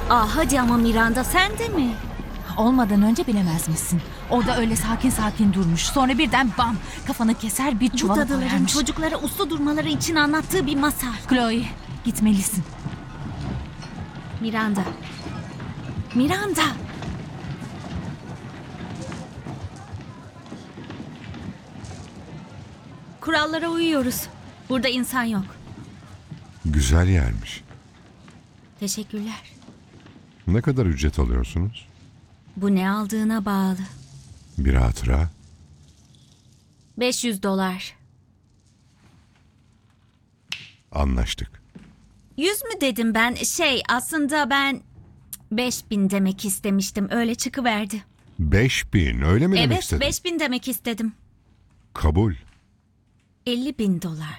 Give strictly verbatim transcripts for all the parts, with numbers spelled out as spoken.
Ah hadi ama Miranda, sen de mi? Olmadan önce bilemez misin? Orada öyle sakin sakin durmuş. Sonra birden bam, kafanı keser, bir Bu çuvala dadıların koyarmış. çocuklara uslu durmaları için anlattığı bir masal. Chloe, gitmelisin. Miranda. Miranda. Kurallara uyuyoruz. Burada insan yok. Güzel yermiş. Teşekkürler. Ne kadar ücret alıyorsunuz? Bu ne aldığına bağlı. Bir hatıra. beş yüz dolar. Anlaştık. yüz mü dedim ben? Şey, aslında ben beş bin demek istemiştim. Öyle çıkıverdi. Beş bin, öyle mi demek Evet, istedin? beş bin demek istedim. Kabul. elli bin dolar.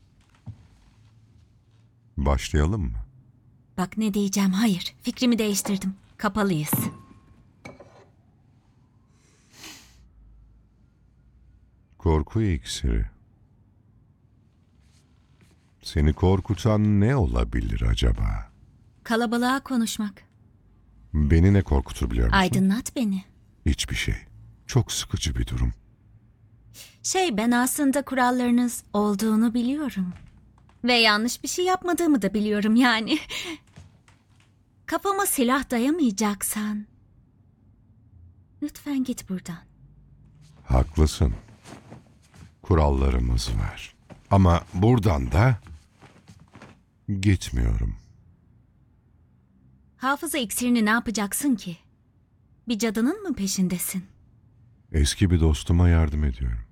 Başlayalım mı? Bak ne diyeceğim, hayır. Fikrimi değiştirdim. Kapalıyız. Korku iksiri. Seni korkutan ne olabilir acaba? Kalabalığa konuşmak. Beni ne korkutur biliyor musun? Aydınlat beni. Hiçbir şey. Çok sıkıcı bir durum. Şey, ben aslında kurallarınız olduğunu biliyorum. Ve yanlış bir şey yapmadığımı da biliyorum yani. Kafama silah dayamayacaksan lütfen git buradan. Haklısın. Kurallarımız var. Ama buradan da gitmiyorum. Hafıza iksirini ne yapacaksın ki? Bir cadının mı peşindesin? Eski bir dostuma yardım ediyorum.